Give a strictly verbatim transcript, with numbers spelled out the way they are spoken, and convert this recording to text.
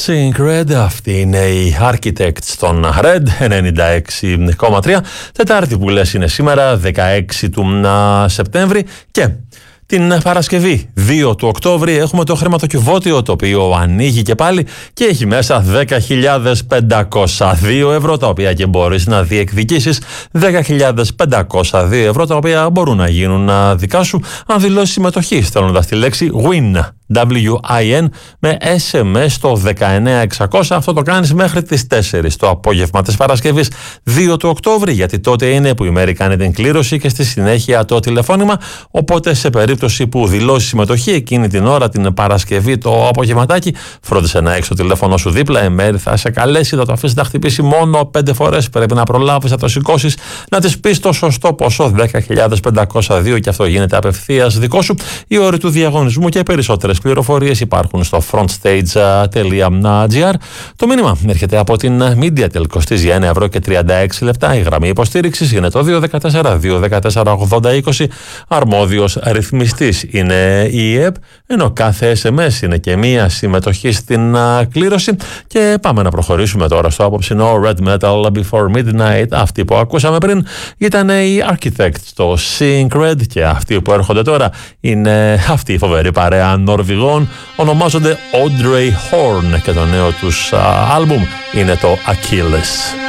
Sync Red, αυτή είναι η Architects των Red, ενενήντα έξι κόμμα τρία. Τετάρτη που λες είναι σήμερα, δεκαέξι του Σεπτέμβρη, και την Παρασκευή δύο του Οκτώβρη έχουμε το χρηματοκιβώτιο, το οποίο ανοίγει και πάλι και έχει μέσα δέκα χιλιάδες πεντακόσια δύο ευρώ, τα οποία και μπορείς να διεκδικήσεις. Δέκα χιλιάδες πεντακόσια δύο ευρώ, τα οποία μπορούν να γίνουν δικά σου αν δηλώσεις συμμετοχή στέλνοντας τη λέξη WIN, W-I-N, με ες εμ ες στο δεκαεννιά εξακόσια. Αυτό το κάνεις μέχρι τις τέσσερις το απόγευμα της Παρασκευής δύο του Οκτώβρη, γιατί τότε είναι που η μέρη κάνει την κλήρωση και στη συνέχεια το τηλεφώνημα. Οπότε σε περίπτωση που δηλώσεις συμμετοχή εκείνη την ώρα, την Παρασκευή το απογευματάκι, φρόντισε να έχεις το τηλέφωνο σου δίπλα. Η μέρη θα σε καλέσει, θα το αφήσεις να χτυπήσει μόνο πέντε φορές. Πρέπει να προλάβεις, να το σηκώσεις, να της πεις το σωστό ποσό, δέκα χιλιάδες πεντακόσια δύο, και αυτό γίνεται απευθείας δικό σου. Οι όροι του διαγωνισμού και περισσότερες πληροφορίες υπάρχουν στο frontstage τελεία gr. Το μήνυμα έρχεται από την Mediatel, κοστίζει εννέα ευρώ και τριάντα έξι λεπτά. Η γραμμή υποστήριξης είναι το δύο ένα τέσσερα δύο ένα τέσσερα ογδόντα είκοσι. Αρμόδιος ρυθμιστής είναι η ΕΕΠ, ενώ κάθε ες εμ ες είναι και μία συμμετοχή στην κλήρωση. Και πάμε να προχωρήσουμε τώρα στο απόψινό Red Metal Before Midnight. Αυτή που ακούσαμε πριν ήταν οι Architects, το Sync Red, και αυτοί που έρχονται τώρα είναι αυτή η φοβερή παρέα Νορβηγών, ονομάζονται Audrey Horn και το νέο τους α, άλμπουμ είναι το Achilles.